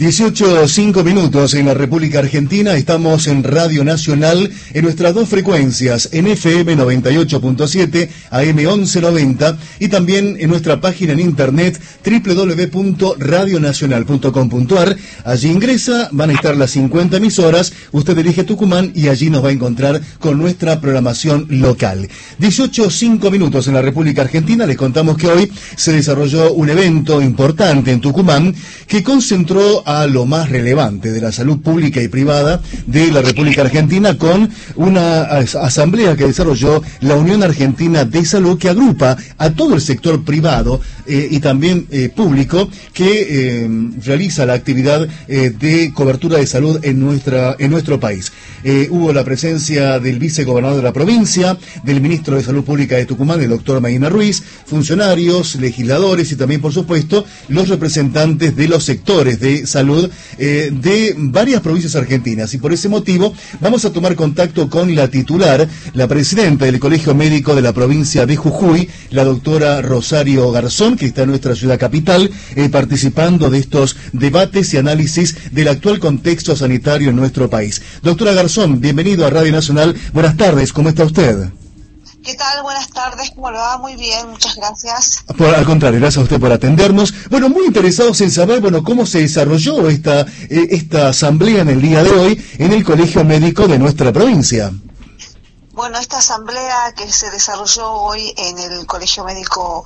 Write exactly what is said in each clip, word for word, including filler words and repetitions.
dieciocho cinco minutos en la República Argentina. Estamos en Radio Nacional en nuestras dos frecuencias, en F M noventa y ocho punto siete, A M once noventa, y también en nuestra página en internet doble u doble u doble u punto radio nacional punto com punto a r. Allí ingresa, van a estar las cincuenta emisoras, usted elige Tucumán y allí nos va a encontrar con nuestra programación local. dieciocho cinco minutos en la República Argentina. Les contamos que hoy se desarrolló un evento importante en Tucumán que concentró a lo más relevante de la salud pública y privada de la República Argentina con una asamblea que desarrolló la Unión Argentina de Salud, que agrupa a todo el sector privado eh, y también eh, público que eh, realiza la actividad eh, de cobertura de salud en nuestra en nuestro país. Eh, hubo la presencia del vicegobernador de la provincia, del ministro de Salud Pública de Tucumán, el doctor Mayna Ruiz, funcionarios, legisladores y también, por supuesto, los representantes de los sectores de salud eh, de varias provincias argentinas. Y por ese motivo vamos a tomar contacto con la titular, la presidenta del Colegio Médico de la provincia de Jujuy, la doctora Rosario Garzón, que está en nuestra ciudad capital, eh, participando de estos debates y análisis del actual contexto sanitario en nuestro país. Doctora Garzón, bienvenido a Radio Nacional. Buenas tardes, ¿cómo está usted? ¿Qué tal? Buenas tardes, ¿cómo le va? Muy bien, muchas gracias. Por, al contrario, gracias a usted por atendernos. Bueno, muy interesados en saber, bueno, cómo se desarrolló esta, eh, esta asamblea en el día de hoy en el Colegio Médico de nuestra provincia. Bueno, esta asamblea que se desarrolló hoy en el Colegio Médico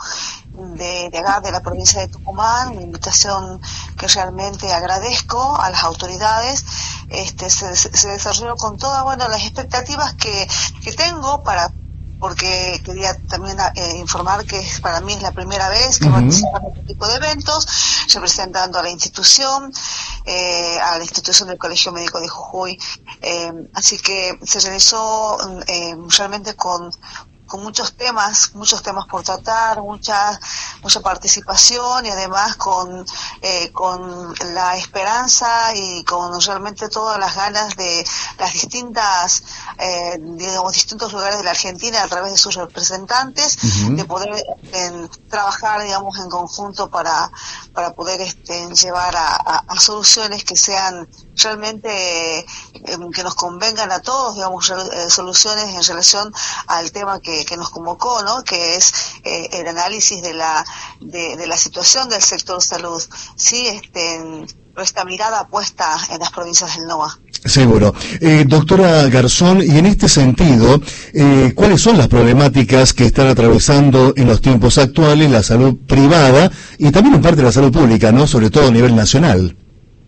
de, de acá, de la provincia de Tucumán, una invitación que realmente agradezco a las autoridades, este, se, se desarrolló con todas, bueno, las expectativas que, que tengo para... porque quería también eh, informar que para mí es la primera vez que uh-huh. participo en este tipo de eventos, representando a la institución, eh, a la institución del Colegio Médico de Jujuy, eh, así que se realizó eh, realmente con con muchos temas, muchos temas por tratar, mucha mucha participación y además con eh, con la esperanza y con realmente todas las ganas de las distintas, eh, digamos, distintos lugares de la Argentina a través de sus representantes, uh-huh. de poder eh, trabajar, digamos, en conjunto para para poder este, llevar a, a, a soluciones que sean realmente eh, que nos convengan a todos, digamos, eh, soluciones en relación al tema que que nos convocó, ¿no? Que es eh, el análisis de la de, de la situación del sector salud, sí, este, en, esta mirada puesta en las provincias del NOA. Seguro. Eh, doctora Garzón, y en este sentido, eh, ¿cuáles son las problemáticas que están atravesando en los tiempos actuales la salud privada y también en parte la salud pública, ¿no? Sobre todo a nivel nacional.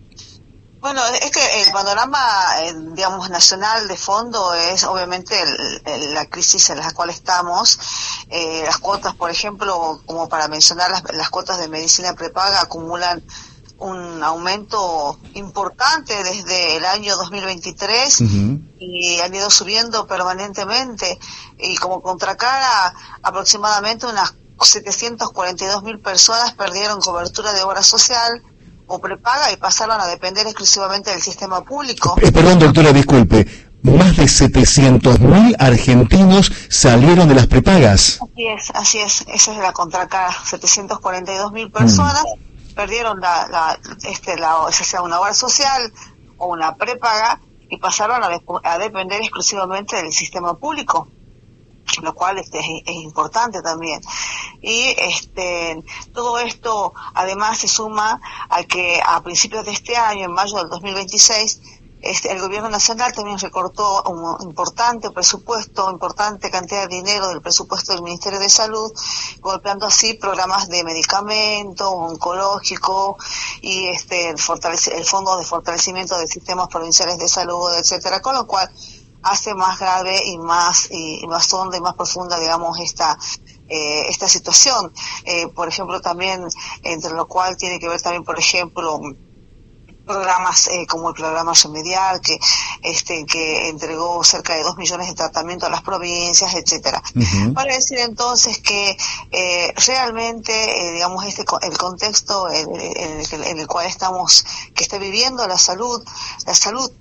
Bueno, es que el panorama, eh, digamos, nacional de fondo es obviamente el, el, la crisis en la cual estamos. Eh, las cuotas, por ejemplo, como para mencionar, las, las cuotas de medicina prepaga acumulan un aumento importante desde el año dos mil veintitrés uh-huh. y han ido subiendo permanentemente. Y como contracara, aproximadamente unas setecientas cuarenta y dos mil personas perdieron cobertura de obra social o prepaga y pasaron a depender exclusivamente del sistema público. Eh, perdón, doctora, disculpe. Más de setecientos mil argentinos salieron de las prepagas. Así es, así es. Esa es la contracara. setecientas cuarenta y dos mil personas mm. perdieron la, la, este, la, ya sea una obra social o una prepaga y pasaron a, de, a depender exclusivamente del sistema público, lo cual este, es, es importante también. Y este todo esto además se suma a que a principios de este año, en mayo del dos mil veintiséis, este, el gobierno nacional también recortó un importante presupuesto, importante cantidad de dinero del presupuesto del Ministerio de Salud, golpeando así programas de medicamentos, oncológico y este el, fortalece, el Fondo de Fortalecimiento de Sistemas Provinciales de Salud, etcétera, con lo cual hace más grave y más y, y más honda y más profunda, digamos, esta eh, esta situación. Eh, por ejemplo, también, entre lo cual tiene que ver también, por ejemplo, programas eh, como el programa Remedial, que este que entregó cerca de dos millones de tratamientos a las provincias, etcétera. Uh-huh. Para decir entonces que eh, realmente, eh, digamos, este el contexto en, en, en, el, en el cual estamos, que está viviendo la salud, la salud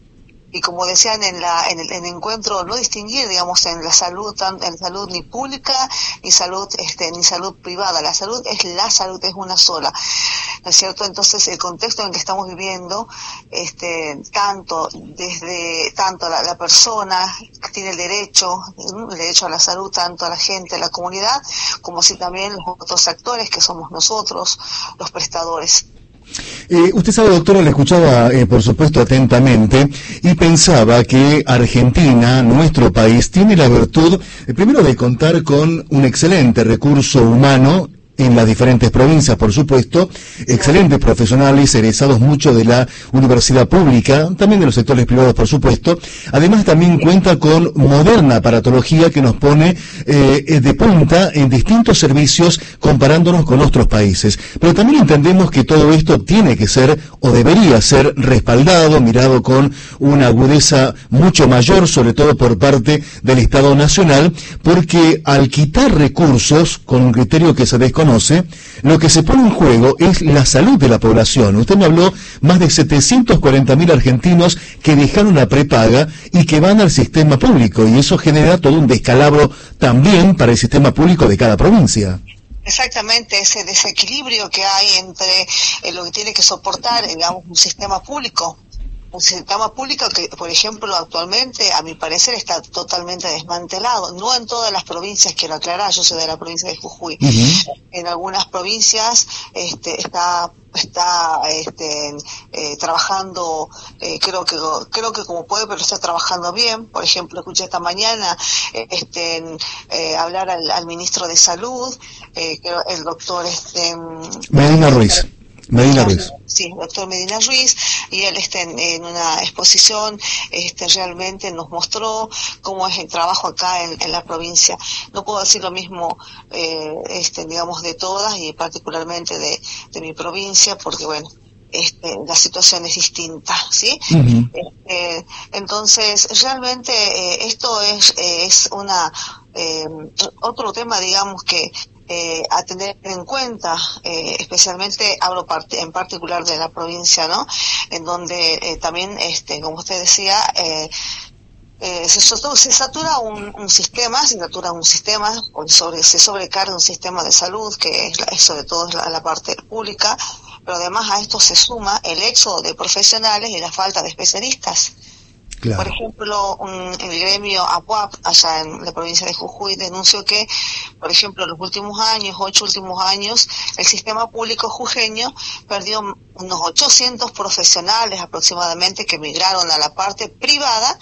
y como decían en la en el, en el encuentro, no distinguir, digamos, en la salud, tan, en salud ni pública ni salud este ni salud privada. La salud es la salud, es una sola, ¿no es cierto? Entonces el contexto en que estamos viviendo, este tanto desde tanto la, la persona que tiene el derecho el derecho a la salud, tanto a la gente, a la comunidad, como si también los otros actores que somos nosotros, los prestadores. Eh, usted sabe, doctora, le escuchaba, eh, por supuesto, atentamente, y pensaba que Argentina, nuestro país, tiene la virtud, eh, primero, de contar con un excelente recurso humano en las diferentes provincias, por supuesto, excelentes profesionales, egresados mucho de la universidad pública, también de los sectores privados, por supuesto. Además, también cuenta con moderna aparatología que nos pone eh, de punta en distintos servicios comparándonos con otros países. Pero también entendemos que todo esto tiene que ser, o debería ser, respaldado, mirado con una agudeza mucho mayor, sobre todo por parte del Estado Nacional, porque al quitar recursos, con un criterio que se desconoce, lo que se pone en juego es la salud de la población. Usted me habló más de setecientos cuarenta mil argentinos que dejaron la prepaga y que van al sistema público, y eso genera todo un descalabro también para el sistema público de cada provincia. Exactamente, ese desequilibrio que hay entre eh, lo que tiene que soportar, digamos, un sistema público. Un sistema público que, por ejemplo, actualmente, a mi parecer, está totalmente desmantelado. No en todas las provincias, quiero aclarar, yo soy de la provincia de Jujuy. Uh-huh. En algunas provincias este, está está este, eh, trabajando, eh, creo que creo que como puede, pero está trabajando bien. Por ejemplo, escuché esta mañana este, eh, hablar al, al ministro de Salud, eh, creo, el doctor este, Medina Ruiz. Medina Ruiz. Sí, doctor Medina Ruiz, y él este, en, en una exposición este, realmente nos mostró cómo es el trabajo acá en, en la provincia. No puedo decir lo mismo, eh, este, digamos, de todas y particularmente de, de mi provincia, porque bueno, este, la situación es distinta, ¿sí? Uh-huh. Este, entonces, realmente eh, esto es, eh, es una eh, otro tema, digamos, que Eh, a tener en cuenta, eh, especialmente hablo parte, en particular de la provincia, ¿no? En donde eh, también, este, como usted decía, eh, eh, se, se satura un, un sistema, se satura un sistema, o sobre, se sobrecarga un sistema de salud, que es, es sobre todo la, la parte pública, pero además a esto se suma el éxodo de profesionales y la falta de especialistas. Claro. Por ejemplo, un, el gremio A P U A P, allá en la provincia de Jujuy, denunció que, por ejemplo, en los últimos años, ocho últimos años, el sistema público jujeño perdió unos ochocientos profesionales aproximadamente que migraron a la parte privada,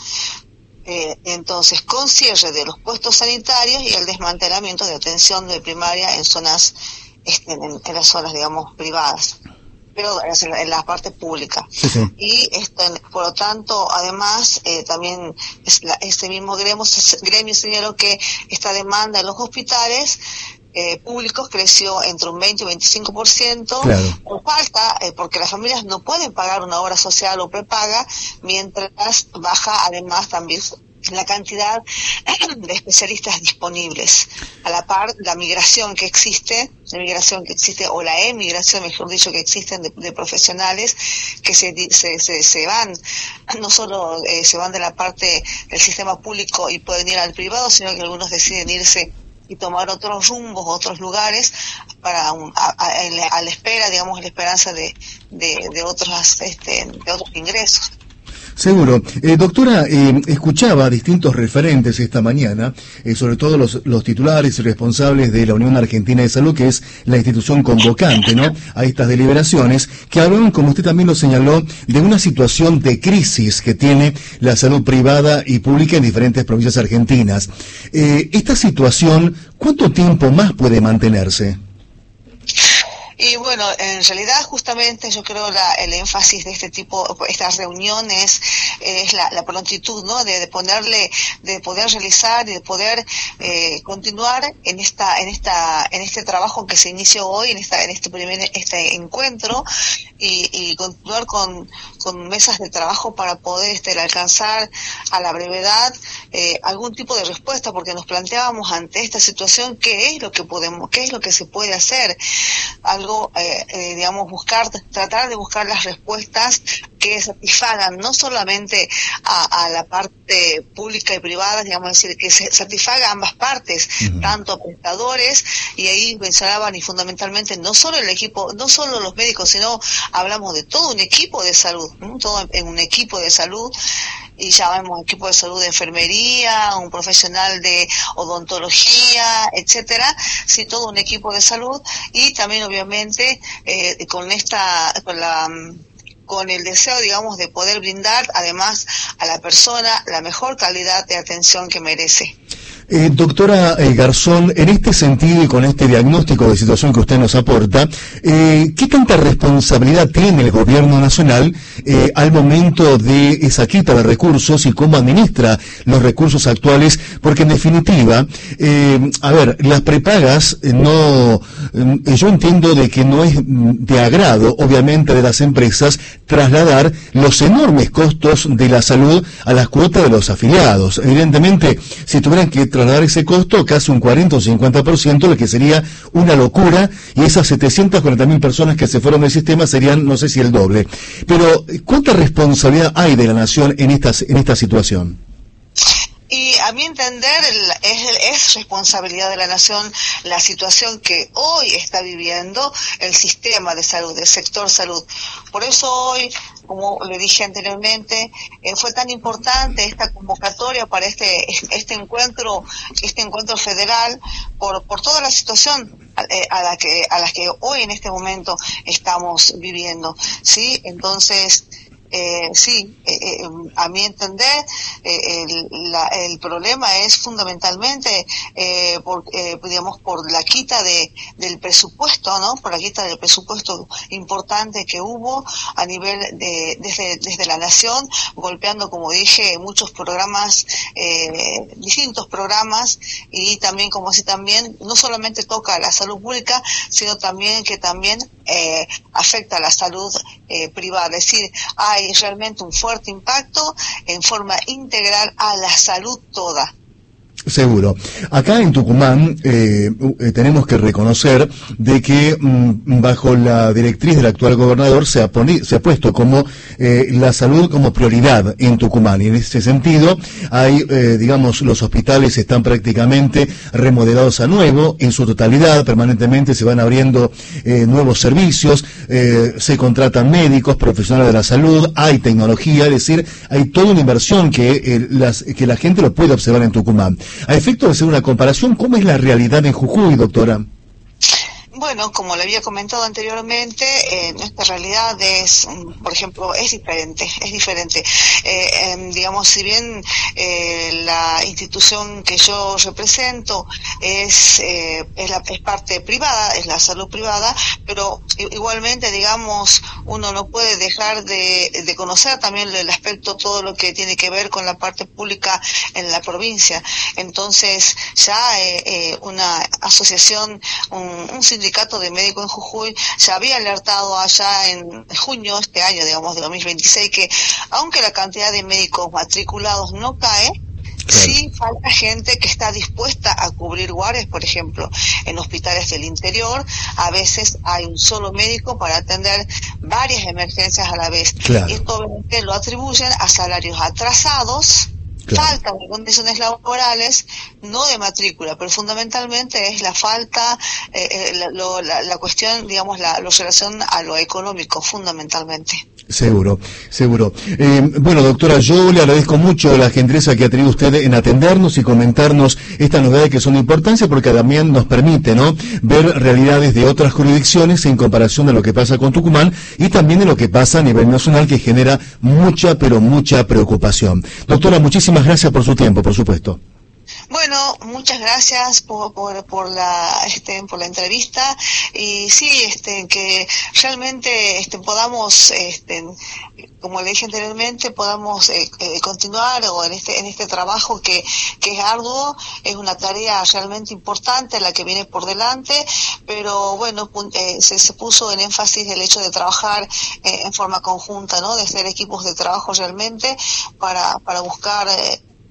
eh, entonces con cierre de los puestos sanitarios y el desmantelamiento de atención de primaria en zonas, este, en, en las zonas, digamos, privadas, pero en la parte pública. Sí, sí. Y esto, por lo tanto, además, eh, también es la, este mismo gremio, gremio señaló que esta demanda en los hospitales eh, públicos creció entre un veinte y veinticinco por ciento, claro. Por falta, eh, porque las familias no pueden pagar una obra social o prepaga, mientras baja además también la cantidad de especialistas disponibles. A la par, la migración que existe, la migración que existe, o la emigración, mejor dicho, que existen de, de profesionales que se, se, se, se van, no solo eh, se van de la parte del sistema público y pueden ir al privado, sino que algunos deciden irse y tomar otros rumbos, otros lugares, para un, a, a, a la espera, digamos, a la esperanza de, de, de otros, este, de otros ingresos. Seguro. Eh, doctora, eh, escuchaba a distintos referentes esta mañana, eh, sobre todo los, los titulares y responsables de la Unión Argentina de Salud, que es la institución convocante, ¿no?, a estas deliberaciones, que hablan, como usted también lo señaló, de una situación de crisis que tiene la salud privada y pública en diferentes provincias argentinas. Eh, esta situación, ¿cuánto tiempo más puede mantenerse? Y bueno, en realidad justamente yo creo la, el énfasis de este tipo, estas reuniones, eh, es la, la prontitud, ¿no?, de, de ponerle, de poder realizar y de poder eh, continuar en esta, en esta, en este trabajo que se inició hoy, en esta, en este primer, este encuentro, y, y continuar con, con mesas de trabajo para poder este, alcanzar a la brevedad eh, algún tipo de respuesta, porque nos planteábamos ante esta situación qué es lo que podemos, qué es lo que se puede hacer. Algo, eh, eh, digamos, buscar, tratar de buscar las respuestas que satisfagan no solamente a, a la parte pública y privada, digamos decir, que se satisfaga a ambas partes, uh-huh. tanto prestadores, y ahí mencionaban y fundamentalmente no solo el equipo, no solo los médicos, sino hablamos de todo un equipo de salud, ¿no? todo en un equipo de salud, y llamamos equipo de salud de enfermería, un profesional de odontología, etcétera, sí, todo un equipo de salud, y también obviamente eh, con esta, con la con el deseo, digamos, de poder brindar además a la persona la mejor calidad de atención que merece. Eh, doctora eh, Garzón, en este sentido y con este diagnóstico de situación que usted nos aporta, eh, ¿qué tanta responsabilidad tiene el gobierno nacional eh, al momento de esa quita de recursos y cómo administra los recursos actuales? Porque en definitiva, eh, a ver, las prepagas eh, no, eh, yo entiendo de que no es de agrado, obviamente, de las empresas trasladar los enormes costos de la salud a las cuotas de los afiliados. Evidentemente, si tuvieran que trasladar ese costo, casi un cuarenta o cincuenta por ciento, lo que sería una locura, y esas setecientas cuarenta mil personas que se fueron del sistema serían, no sé si el doble. Pero, ¿cuánta responsabilidad hay de la nación en esta, en esta situación? Y a mi entender es, es responsabilidad de la nación la situación que hoy está viviendo el sistema de salud, el sector salud. Por eso hoy, como le dije anteriormente, eh, fue tan importante esta convocatoria para este este encuentro este encuentro federal por por toda la situación eh, a la que a la que hoy en este momento estamos viviendo, ¿sí? Entonces, Eh, sí, eh, eh, a mi entender, eh, el, la, el problema es fundamentalmente, eh, por, eh, digamos, por la quita de del presupuesto, ¿no? Por la quita del presupuesto importante que hubo a nivel de desde desde la nación, golpeando, como dije, muchos programas, eh, distintos programas, y también, como así también, no solamente toca a la salud pública, sino también que también eh, afecta a la salud eh, privada, es decir, hay realmente un fuerte impacto en forma integral a la salud toda. Seguro. Acá en Tucumán eh, eh, tenemos que reconocer de que mm, bajo la directriz del actual gobernador se ha, poni, se ha puesto como eh, la salud como prioridad en Tucumán, y en ese sentido hay, eh, digamos, los hospitales están prácticamente remodelados a nuevo en su totalidad, permanentemente se van abriendo eh, nuevos servicios, eh, se contratan médicos, profesionales de la salud, hay tecnología, es decir, hay toda una inversión que, eh, las, que la gente lo puede observar en Tucumán. A efecto de hacer una comparación, ¿cómo es la realidad en Jujuy, doctora? Bueno, como le había comentado anteriormente, eh, nuestra realidad es, por ejemplo, es diferente, es diferente. Eh, eh, digamos, si bien eh, la institución que yo represento es, eh, es, la, es parte privada, es la salud privada, pero igualmente, digamos, uno no puede dejar de, de conocer también el aspecto, todo lo que tiene que ver con la parte pública en la provincia. Entonces, ya eh, eh, una asociación, un, un sindicato de médicos en Jujuy ya había alertado allá en junio este año, digamos, de dos mil veintiséis, que aunque la cantidad de médicos matriculados no cae, claro, sí falta gente que está dispuesta a cubrir guardias. Por ejemplo, en hospitales del interior a veces hay un solo médico para atender varias emergencias a la vez. Claro. Esto obviamente lo atribuyen a salarios atrasados, claro, falta de condiciones laborales, no de matrícula, pero fundamentalmente es la falta, eh, la, lo, la, la cuestión, digamos, la, la relación a lo económico, fundamentalmente. Seguro, seguro. Eh, bueno, doctora, yo le agradezco mucho la gentileza que ha tenido usted en atendernos y comentarnos estas novedades que son de importancia, porque también nos permite, ¿no?, ver realidades de otras jurisdicciones en comparación de lo que pasa con Tucumán y también de lo que pasa a nivel nacional, que genera mucha, pero mucha preocupación. Doctora, muchísimas gracias por su tiempo, por supuesto. Bueno, muchas gracias por, por, por la este por la entrevista, y sí, este que realmente este podamos este como le dije anteriormente, podamos eh, eh, continuar o en este en este trabajo que que es arduo, es una tarea realmente importante la que viene por delante, pero bueno, eh, se, se puso en énfasis el hecho de trabajar eh, en forma conjunta, ¿no?, de ser equipos de trabajo realmente para para buscar eh,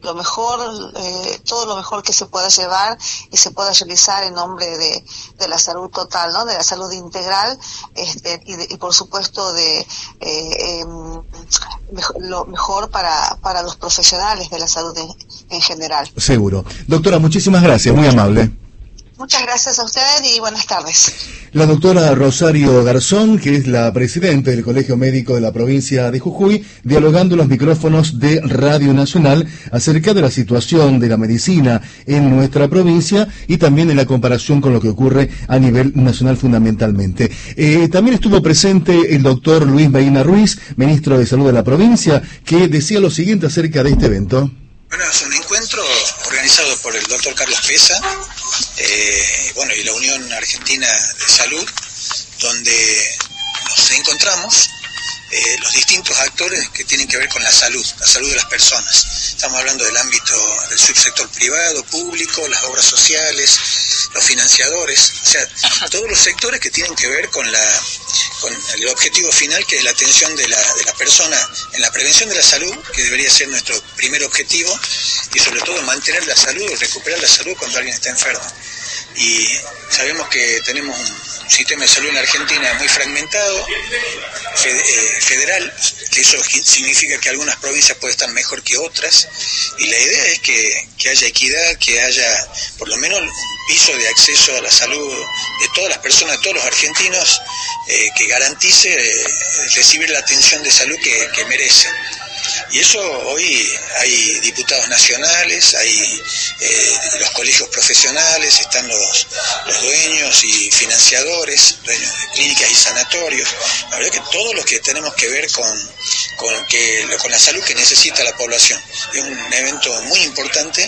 lo mejor, eh, todo lo mejor que se pueda llevar y se pueda realizar en nombre de, de la salud total, ¿no? De la salud integral, este, y, de, y por supuesto de eh, eh, mejor, lo mejor para, para los profesionales de la salud en, en general. Seguro. Doctora, muchísimas gracias, muy amable. Muchas gracias a usted y buenas tardes. La doctora Rosario Garzón, que es la presidenta del Colegio Médico de la provincia de Jujuy, dialogando en los micrófonos de Radio Nacional acerca de la situación de la medicina en nuestra provincia y también en la comparación con lo que ocurre a nivel nacional fundamentalmente. Eh, también estuvo presente el doctor Luis Medina Ruiz, ministro de Salud de la provincia, que decía lo siguiente acerca de este evento. Bueno, es un encuentro organizado por el doctor Carlos Pesa, eh, bueno, y la Unión Argentina de Salud, donde nos encontramos eh, los distintos actores que tienen que ver con la salud, la salud de las personas. Estamos hablando del ámbito del subsector privado, público, las obras sociales, los financiadores, o sea, todos los sectores que tienen que ver con la con el objetivo final, que es la atención de la, de la persona en la prevención de la salud, que debería ser nuestro primer objetivo, y sobre todo mantener la salud, recuperar la salud cuando alguien está enfermo. Y sabemos que tenemos un sistema de salud en Argentina muy fragmentado, federal, que eso significa que algunas provincias pueden estar mejor que otras, y la idea es que, que haya equidad, que haya por lo menos un piso de acceso a la salud de todas las personas, de todos los argentinos, eh, que garantice eh, recibir la atención de salud que, que merecen. Y eso hoy hay diputados nacionales, hay eh, los colegios profesionales, están los, los dueños y financiadores, dueños de clínicas y sanatorios. La verdad que todos los que tenemos que ver con, con, que, con la salud que necesita la población. Es un evento muy importante.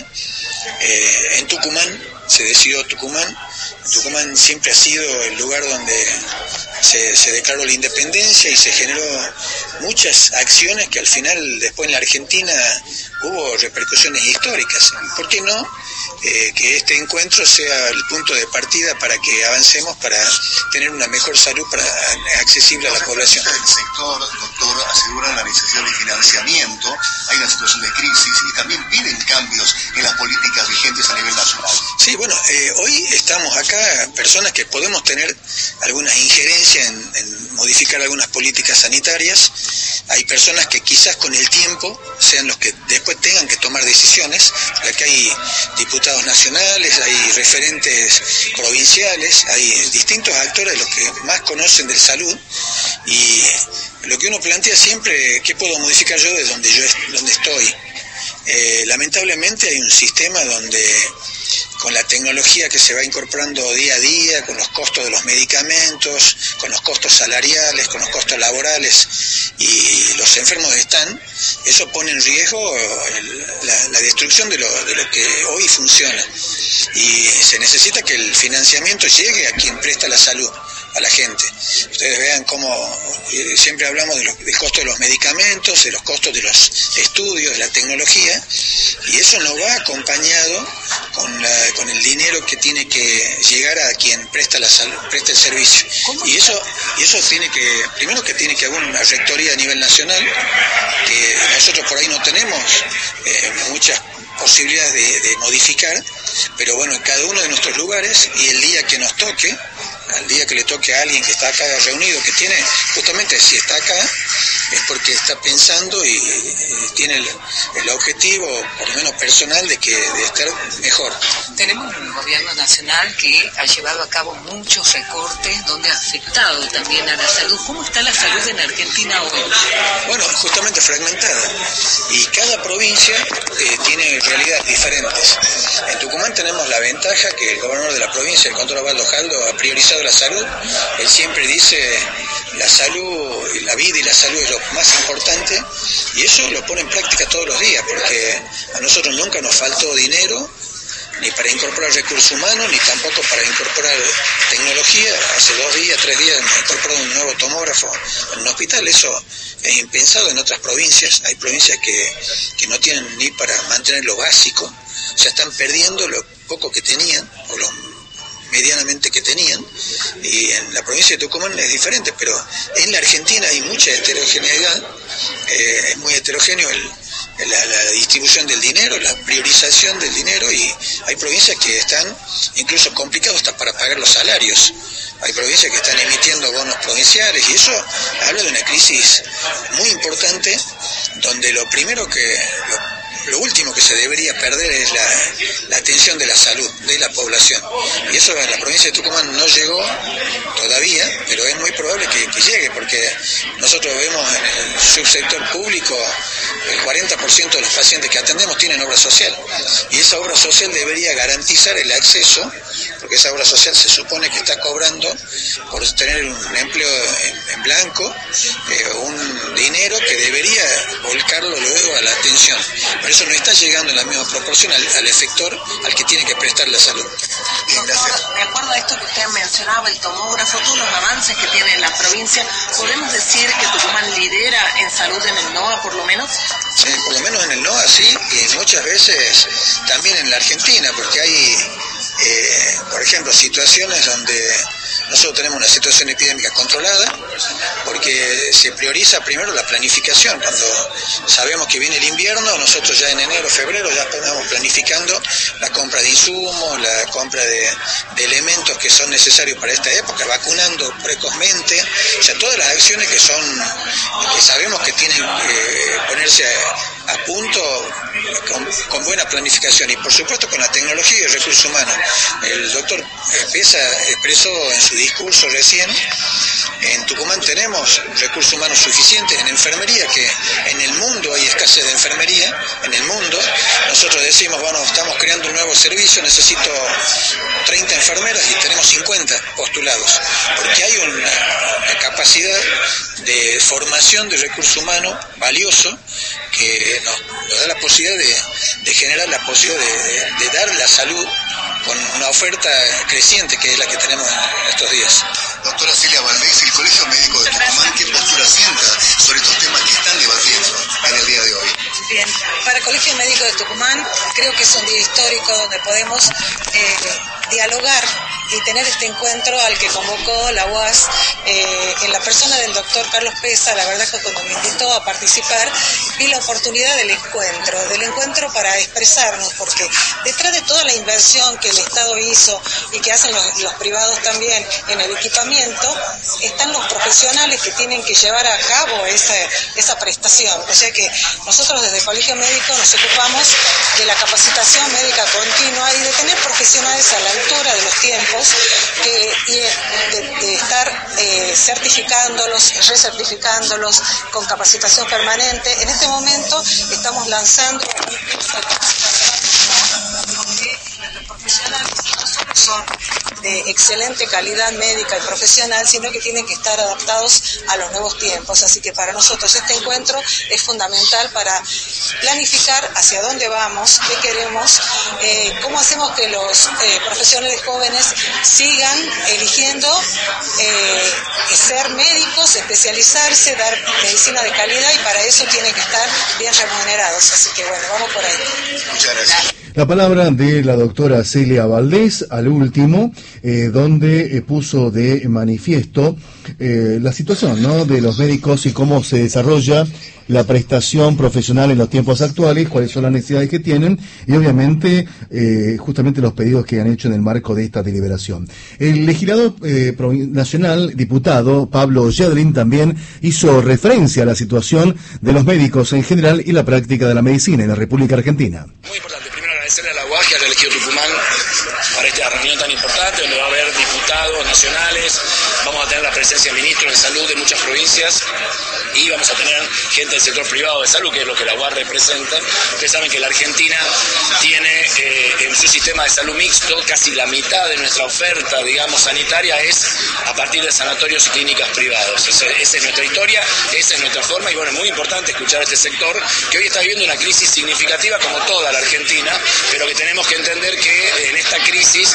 Eh, en Tucumán, se decidió Tucumán. Tucumán siempre ha sido el lugar donde se, se declaró la independencia y se generó muchas acciones que al final después en la Argentina hubo repercusiones históricas. ¿Por qué no eh, que este encuentro sea el punto de partida para que avancemos para tener una mejor salud para, accesible a la población? El sector, doctor, asegura la necesidad de financiamiento, hay una situación de crisis y también piden cambios en las políticas vigentes a nivel nacional. Sí, bueno, eh, hoy estamos acá personas que podemos tener alguna injerencia en, en modificar algunas políticas sanitarias. Hay personas que quizás con el tiempo sean los que después tengan que tomar decisiones. Aquí hay diputados nacionales, hay referentes provinciales, hay distintos actores, los que más conocen de salud, y lo que uno plantea siempre, ¿qué puedo modificar yo de donde yo donde estoy? Eh, lamentablemente hay un sistema donde con la tecnología que se va incorporando día a día, con los costos de los medicamentos, con los costos salariales, con los costos laborales, y los enfermos están, eso pone en riesgo el, la, la destrucción de lo, de lo que hoy funciona. Y se necesita que el financiamiento llegue a quien presta la salud, a la gente. Ustedes vean cómo eh, siempre hablamos de los, del costo de los medicamentos, de los costos de los estudios, de la tecnología, y eso no va acompañado con, la, con el dinero que tiene que llegar a quien presta la salud, presta el servicio. Y eso, y eso tiene que, primero que tiene que haber una rectoría a nivel nacional, que nosotros por ahí no tenemos eh, muchas posibilidades de, de modificar, pero bueno, en cada uno de nuestros lugares, y el día que nos toque, al día que le toque a alguien que está acá reunido, que tiene, justamente si está acá, es porque está pensando y, y tiene el, el objetivo, por lo menos personal, de que de estar mejor. Tenemos un gobierno nacional que ha llevado a cabo muchos recortes, donde ha afectado también a la salud. ¿Cómo está la salud en Argentina hoy? Bueno, justamente fragmentada, y cada provincia eh, tiene realidades diferentes. En Tucumán tenemos la ventaja que el gobernador de la provincia, el doctor Osvaldo Jaldo, ha priorizado la salud. Él siempre dice la salud, la vida y la salud es lo más importante, y eso lo pone en práctica todos los días, porque a nosotros nunca nos faltó dinero ni para incorporar recursos humanos, ni tampoco para incorporar tecnología. Hace dos días, tres días hemos incorporado un nuevo tomógrafo en un hospital. Eso es impensado en otras provincias. Hay provincias que, que no tienen ni para mantener lo básico, o sea, están perdiendo lo poco que tenían, o lo medianamente que tenían, y en la provincia de Tucumán es diferente, pero en la Argentina hay mucha heterogeneidad, eh, es muy heterogéneo el, la, la distribución del dinero, la priorización del dinero, y hay provincias que están incluso complicados hasta para pagar los salarios. Hay provincias que están emitiendo bonos provinciales, y eso habla de una crisis muy importante, donde lo primero que... Lo, Lo último que se debería perder es la, la atención de la salud de la población. Y eso en la provincia de Tucumán no llegó todavía, pero es muy probable que, que llegue, porque nosotros vemos en el subsector público el cuarenta por ciento de los pacientes que atendemos tienen obra social. Y esa obra social debería garantizar el acceso, porque esa obra social se supone que está cobrando por tener un empleo en, en blanco, eh, un dinero que debería volcarlo luego a la atención. Pero eso no está llegando en la misma proporción al, al efector al que tiene que prestar la salud. Bien, gracias. De acuerdo a esto que usted mencionaba, el tomógrafo, todos los avances que tiene la provincia, ¿podemos decir que Tucumán lidera en salud en el NOA, por lo menos? Sí, por lo menos en el NOA sí, y muchas veces también en la Argentina, porque hay, eh, por ejemplo, situaciones donde nosotros tenemos una situación epidémica controlada, porque se prioriza primero la planificación. Cuando sabemos que viene el invierno, nosotros ya en enero, febrero ya estamos planificando la compra de insumos, la compra de, de elementos que son necesarios para esta época, vacunando precozmente, o sea, todas las acciones que son, que sabemos que tienen que ponerse a, a punto con, con buena planificación, y por supuesto con la tecnología y el recurso humano. El doctor Pesa expresó en su discurso recién, en Tucumán tenemos recursos humanos suficientes en enfermería, que en el mundo hay escasez de enfermería, en el mundo. Nosotros decimos, bueno, estamos creando un nuevo servicio, necesito treinta enfermeras y tenemos cincuenta postulados, porque hay una, una capacidad de formación de recurso humano valioso que nos, nos da la posibilidad de, de generar la posibilidad de, de, de dar la salud con una oferta creciente, que es la que tenemos en estos días. Doctora Celia Valdés, el Colegio Médico de Tucumán, ¿qué postura sienta sobre estos temas que están debatiendo en el día de hoy? Bien, para el Colegio Médico de Tucumán creo que es un día histórico donde podemos eh, dialogar y tener este encuentro al que convocó la U A S eh, en la persona del doctor Carlos Pesa. La verdad que cuando me invitó a participar vi la oportunidad del encuentro, del encuentro para expresarnos, porque detrás de toda la inversión que el Estado hizo y que hacen los, los privados también en el equipamiento, están los profesionales que tienen que llevar a cabo esa, esa prestación. O sea que nosotros desde el Colegio Médico nos ocupamos de la capacitación médica continua y de tener profesionales a la altura de los tiempos, que, y de, de estar eh, certificándolos, recertificándolos con capacitación permanente. En este momento estamos lanzando un curso de capacitación donde nuestros profesionales no solo son de excelente calidad médica y profesional, sino que tienen que estar adaptados a los nuevos tiempos. Así que para nosotros este encuentro es fundamental para planificar hacia dónde vamos, qué queremos, eh, cómo hacemos que los eh, profesionales jóvenes sigan eligiendo eh, ser médicos, especializarse, dar medicina de calidad, y para eso tienen que estar bien remunerados. Así que bueno, vamos por ahí. Muchas gracias. La palabra de la doctora Celia Valdés al último, eh, donde eh, puso de manifiesto eh, la situación, ¿no?, de los médicos y cómo se desarrolla la prestación profesional en los tiempos actuales, cuáles son las necesidades que tienen y obviamente eh, justamente los pedidos que han hecho en el marco de esta deliberación. El legislador eh, nacional, diputado Pablo Yedlin, también hizo referencia a la situación de los médicos en general y la práctica de la medicina en la República Argentina. Muy importante, primero agradecerle a la U A S que haya elegido Tucumán para esta reunión tan importante, donde va a haber diputados nacionales, vamos a tener la presencia de ministros de salud de muchas provincias y vamos a tener gente del sector privado de salud, que es lo que la U A S representa. Ustedes saben que la Argentina tiene eh, en su sistema de salud mixto casi la mitad de nuestra oferta, digamos, sanitaria es a partir de sanatorios y clínicas privados. Esa, esa es nuestra historia, esa es nuestra forma, y bueno, es muy importante escuchar a este sector que hoy está viviendo una crisis significativa como toda la Argentina, pero que tenemos que entender que en esta crisis crisis,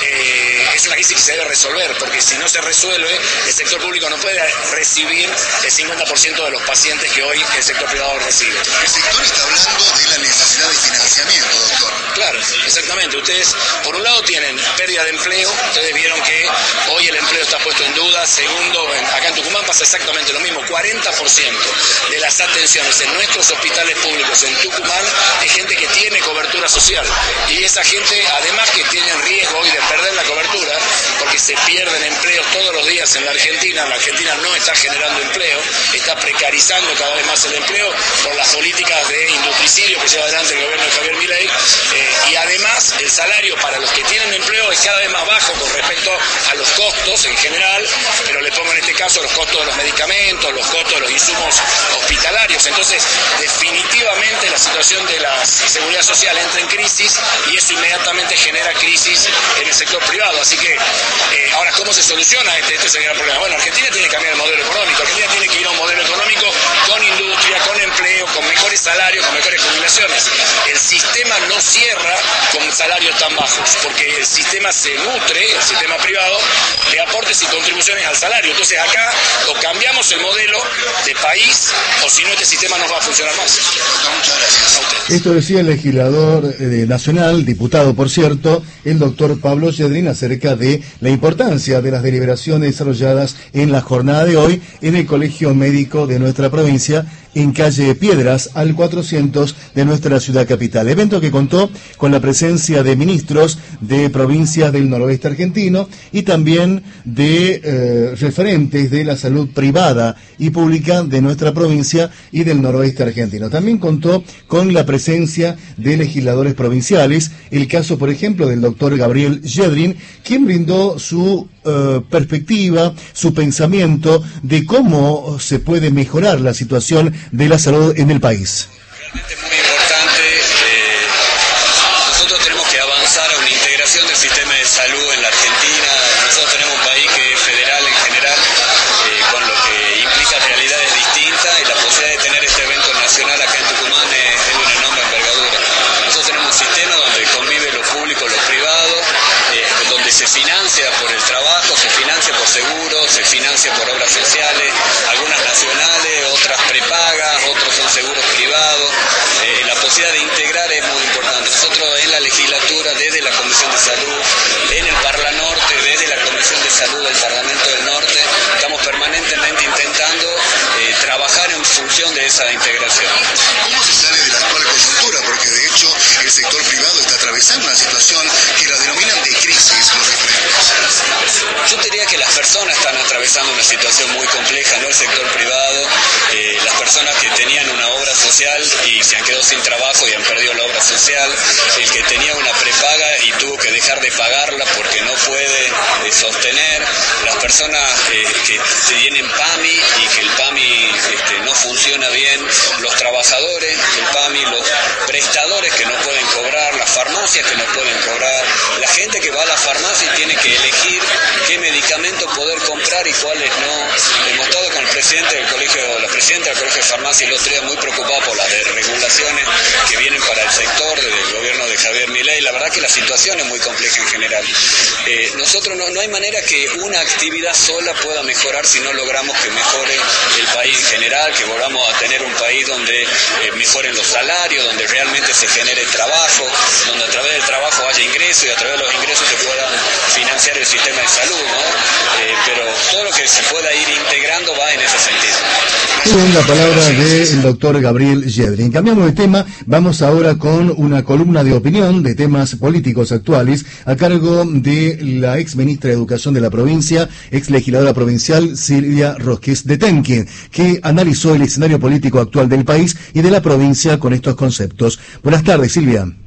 eh, es una crisis que se debe resolver, porque si no se resuelve, el sector público no puede recibir el cincuenta por ciento de los pacientes que hoy el sector privado recibe. El sector está hablando de la necesidad de financiamiento, doctor. Claro, exactamente. Ustedes, por un lado, tienen pérdida de empleo. Ustedes vieron que hoy el empleo está puesto en duda. Segundo, acá en Tucumán pasa exactamente lo mismo. cuarenta por ciento de las atenciones en nuestros hospitales públicos en Tucumán es gente que tiene cobertura social. Y esa gente, además que tienen riesgo hoy de perder la cobertura, porque se pierden empleos todos los días en la Argentina. La Argentina no está generando empleo, está precarizando cada vez más el empleo por las políticas de industricidio que lleva adelante el gobierno de Javier Milei. Eh, y además el salario para los que tienen empleo es cada vez más bajo con respecto a los costos en general, pero le pongo en este caso los costos de los medicamentos, los costos de los insumos hospitalarios. Entonces, definitivamente la situación de la seguridad social entra en crisis y eso inmediatamente genera crisis en el sector privado. Así que, eh, ahora, ¿cómo se soluciona este, este es el gran problema? Bueno, Argentina tiene que cambiar el modelo económico. Argentina tiene que ir a un modelo económico con industria, con empleo, con mejores salarios, con mejores jubilaciones. El sistema no cierra con salarios tan bajos, porque el sistema se nutre, el sistema privado, de aportes y contribuciones al salario. Entonces acá o cambiamos el modelo de país, o si no este sistema no va a funcionar más. Muchas gracias. A ustedes. Esto decía el legislador eh, nacional, diputado por cierto, el doctor Pablo Yedrin, acerca de la importancia de las deliberaciones desarrolladas en la jornada de hoy en el Colegio Médico de nuestra provincia, en calle Piedras, al cuatrocientos de nuestra ciudad capital. Evento que contó con la presencia de ministros de provincias del noroeste argentino y también de eh, referentes de la salud privada y pública de nuestra provincia y del noroeste argentino. También contó con la presencia de legisladores provinciales, el caso, por ejemplo, del doctor Gabriel Yedrin, quien brindó su uh, perspectiva, su pensamiento de cómo se puede mejorar la situación de la salud en el país. Realmente muy importante. Eh, nosotros tenemos que avanzar a una integración del sistema de salud en la Argentina. Nosotros tenemos un país que es federal en general, eh, con lo que implica realidades distintas, y la posibilidad de tener este evento nacional acá en Tucumán es, es de una enorme envergadura. Nosotros tenemos un sistema donde convive lo público, lo privado, eh, donde se financia por el trabajo, se financia por seguros, se financia por obras sociales, algunas nacionales, otras prepagas, otros son seguros privados. Eh, la posibilidad de integrar es muy importante. Nosotros en la legislatura, desde la Comisión de Salud, en el Parla Norte, desde la Comisión de Salud del Parlamento del Norte, estamos permanentemente intentando eh, trabajar en función de esa integración. ¿Cómo se sale de la actual coyuntura? Porque de hecho el sector privado está atravesando una situación que la denominan de crisis los referentes. Yo diría que las personas están atravesando una situación muy compleja, no el sector privado. Eh, las personas que tenían una obra social y se han quedado sin trabajo y han perdido la obra social, el que tenía una prepaga y tuvo que dejar de pagarla porque no puede eh, sostener, las personas eh, que tienen PAMI y que el PAMI este, no funciona bien, los trabajadores del PAMI, los prestadores que no pueden cobrar, las farmacias que no pueden cobrar, la gente que va a la farmacia y tiene que elegir qué medicamento poder comprar y cuáles no. Hemos estado con el presidente del colegio, la presidenta del colegio de farmacia el otro día muy preocupado por las desregulaciones que vienen para el sector del gobierno de Javier Milei. La verdad que la situación es muy compleja en general. Eh, nosotros no, no hay manera que una actividad sola pueda mejorar si no logramos que mejore el país en general, que volvamos a tener un país donde eh, mejoren los salarios, donde realmente se genere trabajo, donde a través del trabajo haya ingresos y a través de los ingresos se puedan financiar el sistema de salud, ¿no? Eh, pero todo lo que se pueda ir integrando va en ese sentido. Muy la palabra del doctor Gabriel Yedrin. Cambiamos de tema, vamos ahora con una columna de opinión de temas políticos actuales a cargo de la ex ministra de Educación de la provincia, ex legisladora provincial Silvia Rosqués de Tenquín, que analizó el escenario político actual del país y de la provincia con estos conceptos. Buenas tardes, Silvia.